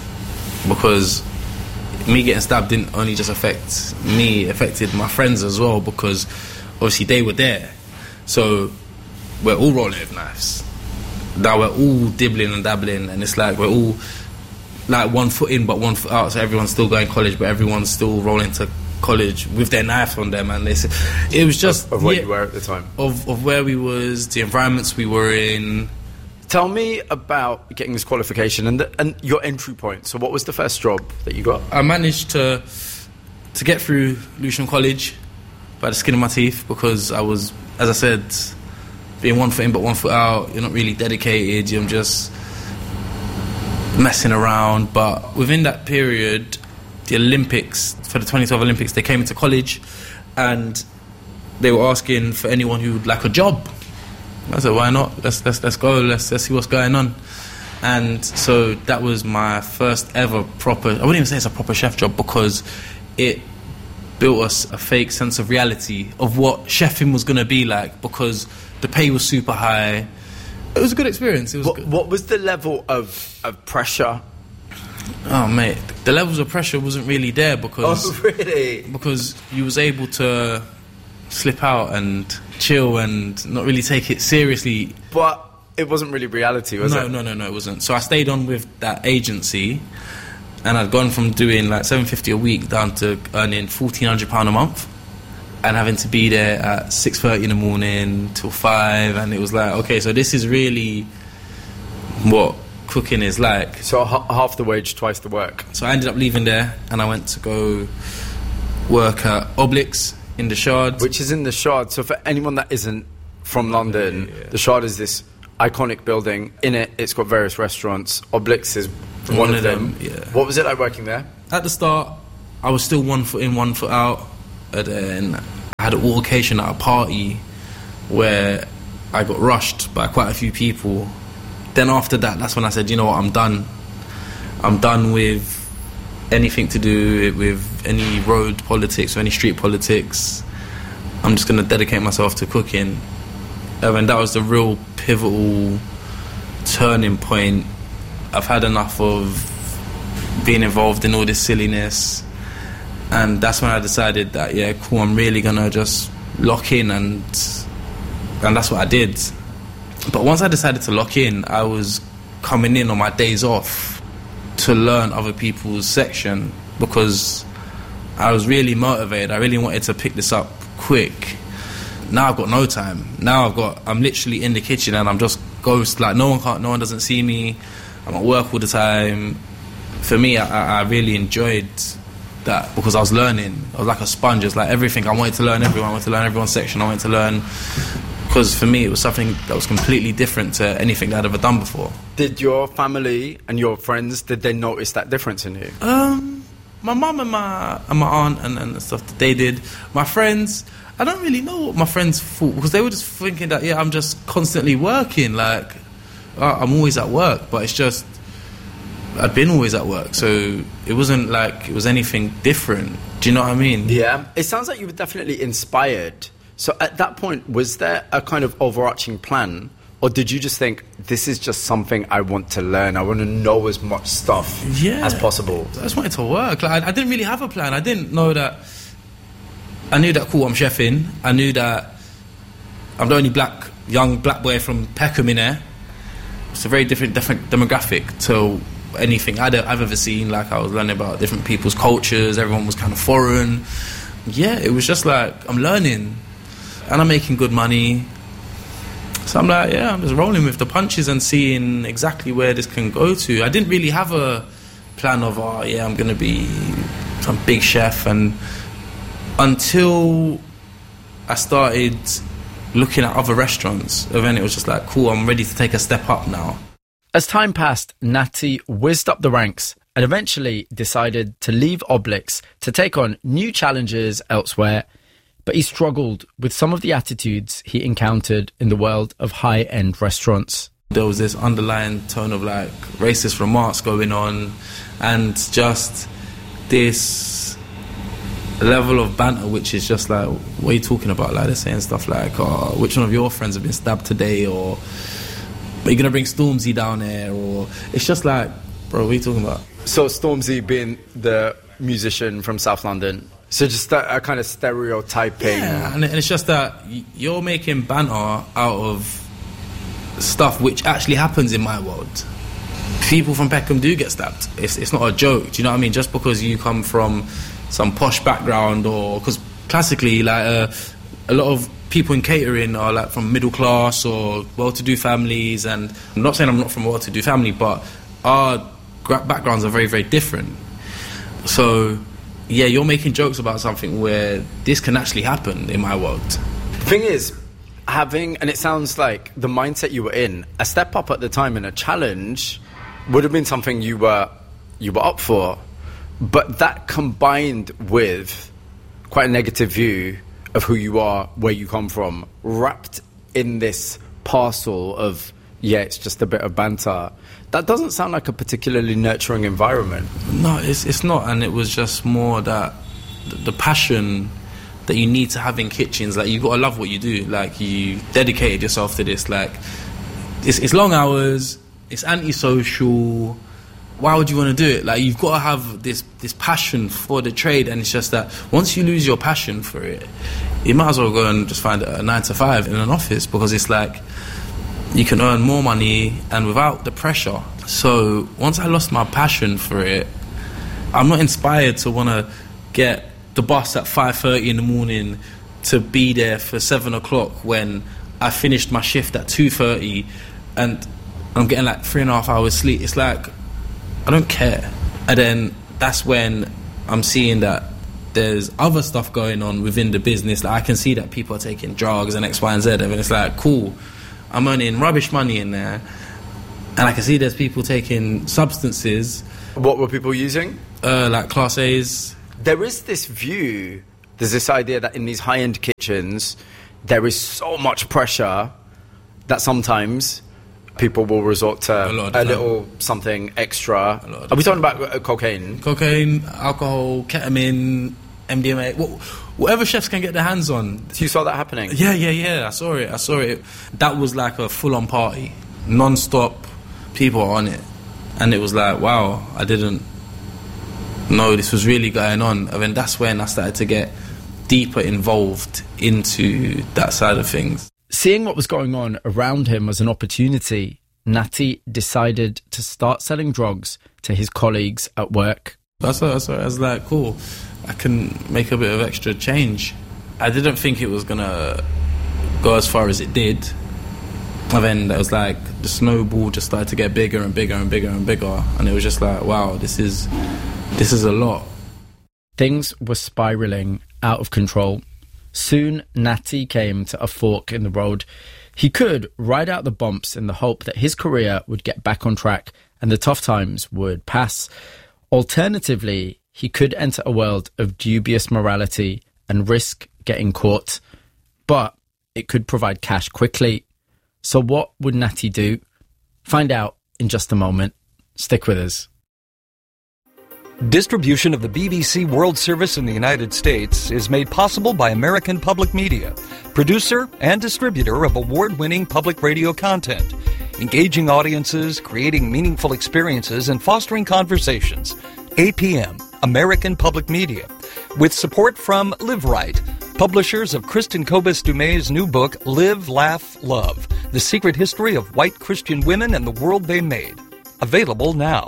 because me getting stabbed didn't only just affect me, it affected my friends as well, because obviously they were there. So we're all rolling with knives. Now we're all dibbling and dabbling, and it's like we're all like 1 foot in but 1 foot out, so everyone's still going to college, but everyone's still rolling to college with their knife on them. And it was just of where you were at the time, of where we was, the environments we were in. Tell me about getting this qualification and your entry point. So what was the first job that you got? I managed to get through Lewisham College by the skin of my teeth, because I was, as I said, being 1 foot in but 1 foot out, you're not really dedicated, you're just messing around. But within that period, the Olympics, for the 2012 Olympics, they came into college and they were asking for anyone who would like a job. I said, why not? Let's go, let's see what's going on. And so that was my first ever proper, I wouldn't even say it's a proper chef job, because it built us a fake sense of reality of what chefing was going to be like, because the pay was super high. It was a good experience. It was good. What was the level of pressure? Oh, mate, the levels of pressure wasn't really there, because... Oh, really? Because you was able to slip out and chill and not really take it seriously. But it wasn't really reality, was it? No, it wasn't. So I stayed on with that agency, And I'd gone from doing like $750 a week down to earning £1,400 a month, and having to be there at 6:30 in the morning till 5, and it was like, okay, so this is really what cooking is like. So half the wage, twice the work. So I ended up leaving there, and I went to go work at Obelix in the Shard. Which is in the Shard. So for anyone that isn't from London, the Shard is this iconic building. In it, it's got various restaurants. Obelix is one of them. Yeah. What was it like working there? At the start, I was still 1 foot in, 1 foot out. And then I had an altercation at a party where I got rushed by quite a few people. Then after that, that's when I said, you know what, I'm done. I'm done with anything to do with any road politics or any street politics. I'm just going to dedicate myself to cooking. And that was the real pivotal turning point. I've had enough of being involved in all this silliness, and that's when I decided that, yeah, cool, I'm really going to just lock in, and that's what I did. But once I decided to lock in, I was coming in on my days off to learn other people's section, because I was really motivated. I really wanted to pick this up quick. Now I've got no time. Now I'm literally in the kitchen and I'm just ghost. Like no one doesn't see me. I'm at work all the time. For me, I really enjoyed that, because I was learning. I was like a sponge. It's like everything. I wanted to learn everyone. I wanted to learn everyone's section. I wanted to learn, because for me it was something that was completely different to anything that I'd ever done before. Did your family and your friends, did they notice that difference in you? My mum and my aunt and stuff that they did. My friends, I don't really know what my friends thought, because they were just thinking that, yeah, I'm just constantly working, like I'm always at work. But it's just, I'd been always at work, so it wasn't like it was anything different. Do you know what I mean? Yeah. It sounds like you were definitely inspired. So at that point, was there a kind of overarching plan, or did you just think, this is just something I want to learn, I want to know as much stuff as possible? I just wanted to work. Like, I didn't really have a plan. I didn't know that. I knew that, cool, I'm chefing. I knew that I'm the only young black boy from Peckham in there. It's a very different demographic to anything I've ever seen. Like, I was learning about different people's cultures. Everyone was kind of foreign. Yeah, it was just like, I'm learning. And I'm making good money. So I'm like, yeah, I'm just rolling with the punches and seeing exactly where this can go to. I didn't really have a plan of, I'm going to be some big chef. And until I started looking at other restaurants, and then it was just like, cool, I'm ready to take a step up now. As time passed, Natty whizzed up the ranks and eventually decided to leave Obelix to take on new challenges elsewhere. But he struggled with some of the attitudes he encountered in the world of high-end restaurants. There was this underlying tone of like racist remarks going on, and just this level of banter which is just like, what are you talking about? Like, they're saying stuff like, which one of your friends have been stabbed today, or are you going to bring Stormzy down here? Or it's just like, bro, what are you talking about? So Stormzy being the musician from South London. So just a kind of stereotyping. Yeah, and it's just that you're making banter out of stuff which actually happens in my world. People from Peckham do get stabbed. It's not a joke. Do you know what I mean? Just because you come from some posh background, or because classically, like a lot of people in catering are like from middle class or well-to-do families. And I'm not saying I'm not from a well-to-do family, but our backgrounds are very, very different. So yeah, you're making jokes about something where this can actually happen in my world. The thing is, and it sounds like the mindset you were in, a step up at the time and a challenge would have been something you were up for. But that combined with quite a negative view of who you are, where you come from, wrapped in this parcel of, it's just a bit of banter. That doesn't sound like a particularly nurturing environment. No, it's not. And it was just more that the passion that you need to have in kitchens. Like, you've got to love what you do. Like, you dedicated yourself to this. Like, it's long hours. It's antisocial. Why would you want to do it? Like, you've got to have this passion for the trade. And it's just that once you lose your passion for it, you might as well go and just find a 9-to-5 in an office, because it's like, you can earn more money and without the pressure. So once I lost my passion for it, I'm not inspired to want to get the bus at 5:30 in the morning to be there for 7 o'clock when I finished my shift at 2:30 and I'm getting like 3.5 hours sleep. It's like, I don't care. And then that's when I'm seeing that there's other stuff going on within the business. Like I can see that people are taking drugs and X, Y, and Z. And it's like, cool, I'm earning rubbish money in there. And I can see there's people taking substances. What were people using? Like Class A's. There is this view, there's this idea that in these high-end kitchens, there is so much pressure that sometimes people will resort to a little something extra. Are we talking about cocaine? Cocaine, alcohol, ketamine, MDMA, whatever chefs can get their hands on. So you saw that happening? Yeah. I saw it. That was like a full-on party. Non-stop, people are on it. And it was like, wow, I didn't know this was really going on. And then that's when I started to get deeper involved into that side of things. Seeing what was going on around him as an opportunity, Natty decided to start selling drugs to his colleagues at work. I was like, cool, I can make a bit of extra change. I didn't think it was going to go as far as it did. And then it was like the snowball just started to get bigger and bigger and bigger and bigger. And it was just like, wow, this is a lot. Things were spiralling out of control. Soon, Natty came to a fork in the road. He could ride out the bumps in the hope that his career would get back on track and the tough times would pass. Alternatively, he could enter a world of dubious morality and risk getting caught. But it could provide cash quickly. So what would Natty do? Find out in just a moment. Stick with us. Distribution of the BBC World Service in the United States is made possible by American Public Media, producer and distributor of award-winning public radio content, engaging audiences, creating meaningful experiences, and fostering conversations. APM, American Public Media, with support from Live Right, publishers of Kristen Kobus Dumay's new book, Live, Laugh, Love, The Secret History of White Christian Women and the World They Made. Available now.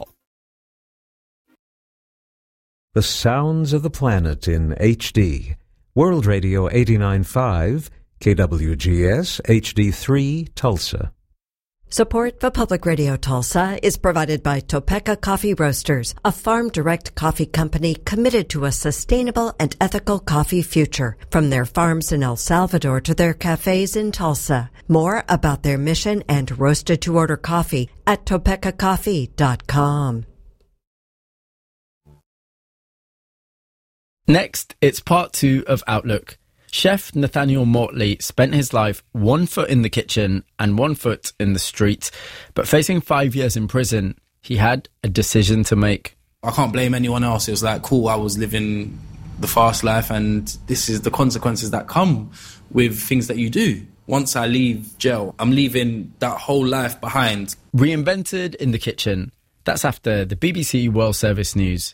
The Sounds of the Planet in HD. World Radio 89.5, KWGS HD3, Tulsa. Support for Public Radio Tulsa is provided by Topeka Coffee Roasters, a farm-direct coffee company committed to a sustainable and ethical coffee future, from their farms in El Salvador to their cafes in Tulsa. More about their mission and roasted-to-order coffee at topekacoffee.com. Next, it's part 2 of Outlook. Chef Nathaniel Mortley spent his life 1 foot in the kitchen and 1 foot in the street, but facing 5 years in prison, he had a decision to make. I can't blame anyone else. It was like, cool, I was living the fast life, and this is the consequences that come with things that you do. Once I leave jail, I'm leaving that whole life behind. Reinvented in the kitchen. That's after the BBC World Service News.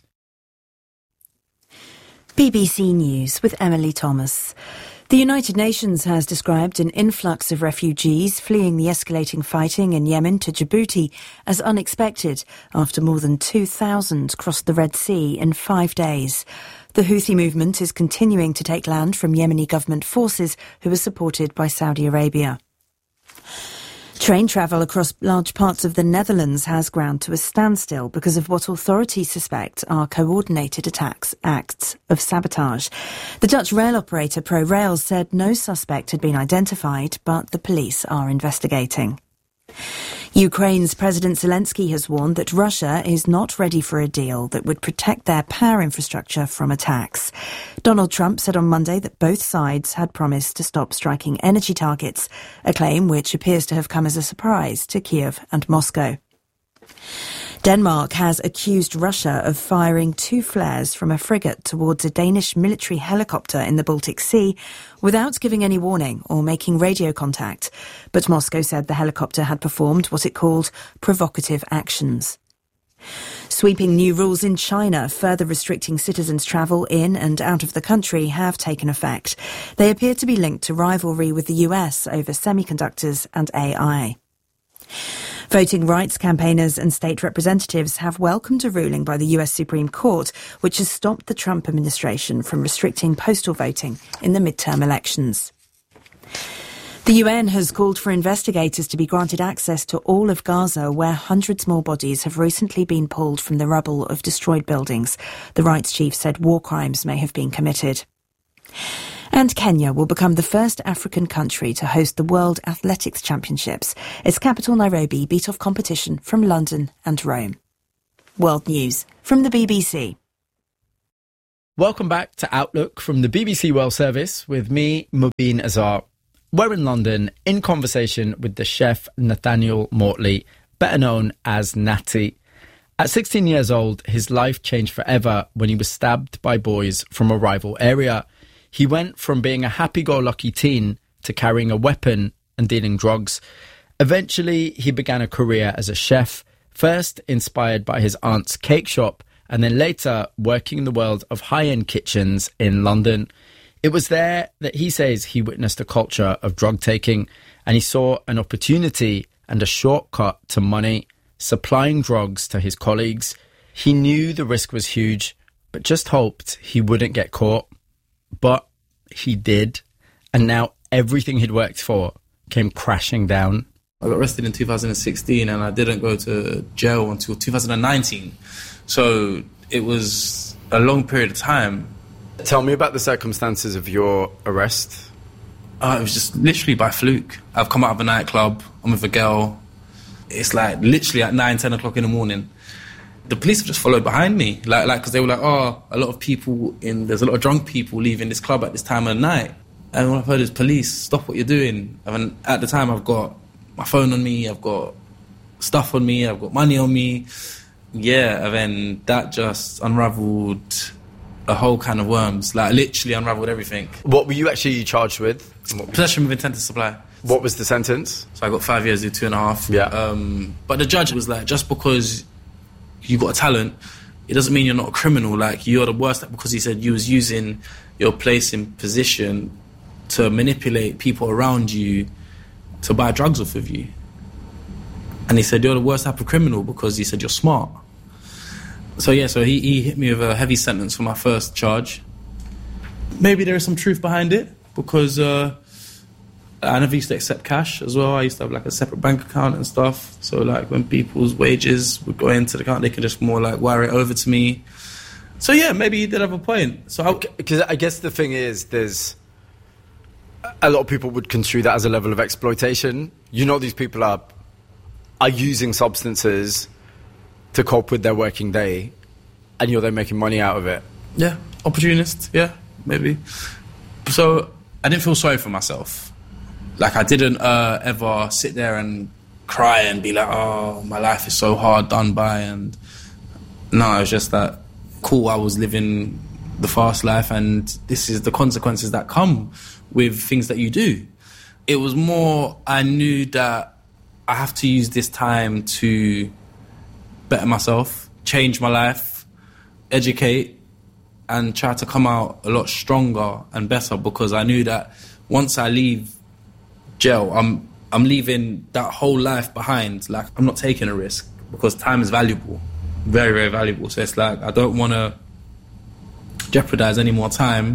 BBC News with Emily Thomas. The United Nations has described an influx of refugees fleeing the escalating fighting in Yemen to Djibouti as unexpected after more than 2,000 crossed the Red Sea in 5 days. The Houthi movement is continuing to take land from Yemeni government forces who are supported by Saudi Arabia. Train travel across large parts of the Netherlands has ground to a standstill because of what authorities suspect are coordinated acts of sabotage. The Dutch rail operator ProRail said no suspect had been identified, but the police are investigating. Ukraine's President Zelensky has warned that Russia is not ready for a deal that would protect their power infrastructure from attacks. Donald Trump said on Monday that both sides had promised to stop striking energy targets, a claim which appears to have come as a surprise to Kiev and Moscow. Denmark has accused Russia of firing 2 flares from a frigate towards a Danish military helicopter in the Baltic Sea without giving any warning or making radio contact. But Moscow said the helicopter had performed what it called provocative actions. Sweeping new rules in China, further restricting citizens' travel in and out of the country, have taken effect. They appear to be linked to rivalry with the US over semiconductors and AI. Voting rights campaigners and state representatives have welcomed a ruling by the US Supreme Court, which has stopped the Trump administration from restricting postal voting in the midterm elections. The UN has called for investigators to be granted access to all of Gaza, where hundreds more bodies have recently been pulled from the rubble of destroyed buildings. The rights chief said war crimes may have been committed. And Kenya will become the first African country to host the World Athletics Championships. Its capital, Nairobi, beat off competition from London and Rome. World News from the BBC. Welcome back to Outlook from the BBC World Service with me, Mubin Azar. We're in London in conversation with the chef Nathaniel Mortley, better known as Natty. At 16 years old, his life changed forever when he was stabbed by boys from a rival area. He went from being a happy-go-lucky teen to carrying a weapon and dealing drugs. Eventually, he began a career as a chef, first inspired by his aunt's cake shop, and then later working in the world of high-end kitchens in London. It was there that he says he witnessed a culture of drug-taking, and he saw an opportunity and a shortcut to money, supplying drugs to his colleagues. He knew the risk was huge, but just hoped he wouldn't get caught. But he did, and now everything he'd worked for came crashing down. I got arrested in 2016 and I didn't go to jail until 2019. So it was a long period of time. Tell me about the circumstances of your arrest. It was just literally by fluke. I've come out of a nightclub, I'm with a girl. It's like literally at 9, 10 o'clock in the morning. The police have just followed behind me, because they were like, there's a lot of drunk people leaving this club at this time of the night. And when I've heard is, police, stop what you're doing. And at the time, I've got my phone on me, I've got stuff on me, I've got money on me. Yeah, and then that just unravelled a whole can of worms, literally unravelled everything. What were you actually charged with? Possession with intent to supply. What was the sentence? So I got 5 years, 2.5. Yeah. But the judge was like, just because you got a talent, it doesn't mean you're not a criminal. You're the worst, because he said you was using your place in position to manipulate people around you to buy drugs off of you. And he said, you're the worst type of criminal, because he said you're smart. So he hit me with a heavy sentence for my first charge. Maybe there is some truth behind it, because I never used to accept cash as well. I used to have a separate bank account and stuff. So when people's wages would go into the account, they could just more wire it over to me. So yeah, maybe he did have a point. So because I guess the thing is, there's a lot of people would construe that as a level of exploitation. These people are using substances to cope with their working day, and you're then making money out of it. Yeah, opportunist. Yeah, maybe. So I didn't feel sorry for myself. I didn't ever sit there and cry and be like, oh, my life is so hard done by. And no, it was just that, cool, I was living the fast life, and this is the consequences that come with things that you do. It was more, I knew that I have to use this time to better myself, change my life, educate, and try to come out a lot stronger and better, because I knew that once I leave jail, I'm leaving that whole life behind. I'm not taking a risk, because time is valuable, very, very valuable. So it's I don't want to jeopardize any more time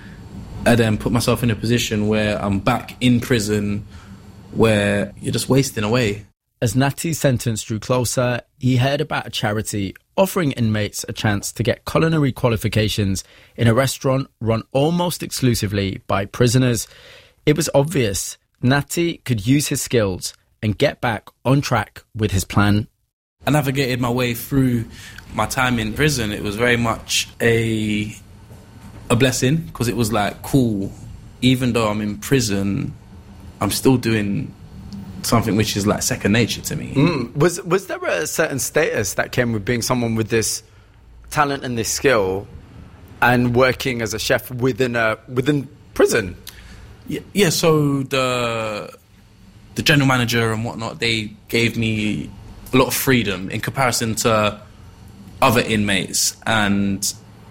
and then put myself in a position where I'm back in prison, where you're just wasting away. As Natty's sentence drew closer, he heard about a charity offering inmates a chance to get culinary qualifications in a restaurant run almost exclusively by prisoners. It was obvious Natty could use his skills and get back on track with his plan. I navigated my way through my time in prison. It was very much a blessing, because it was cool, even though I'm in prison, I'm still doing something which is second nature to me. Was there a certain status that came with being someone with this talent and this skill and working as a chef within prison? Yeah, so the general manager and whatnot, they gave me a lot of freedom in comparison to other inmates, and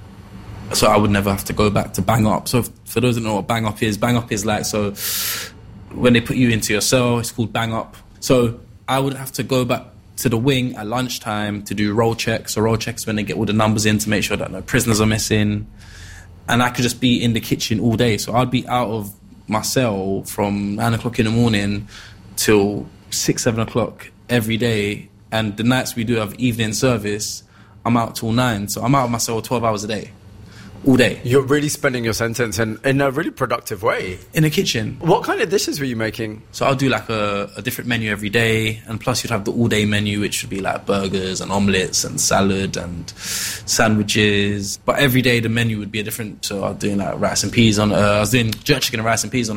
so I would never have to go back to bang up. So for those who don't know what bang up is so when they put you into your cell, it's called bang up. So I would have to go back to the wing at lunchtime to do roll checks when they get all the numbers in to make sure that no prisoners are missing. And I could just be in the kitchen all day. So I'd be out of my cell from 9 o'clock in the morning till 6, 7 o'clock every day. And the nights we do have evening service, I'm out till 9. So I'm out of my cell 12 hours a day. All day. You're really spending your sentence in a really productive way. In the kitchen. What kind of dishes were you making? So I'll do like a different menu every day, and plus you'd have the all-day menu, which would be like burgers and omelettes and salad and sandwiches. But every day the menu would be a different. So I was doing like rice and peas I was doing jerk chicken and rice and peas on